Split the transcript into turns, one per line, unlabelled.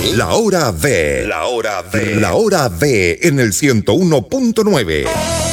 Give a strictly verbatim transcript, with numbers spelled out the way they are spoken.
La Hora B. La Hora B. La Hora B en el ciento uno punto nueve.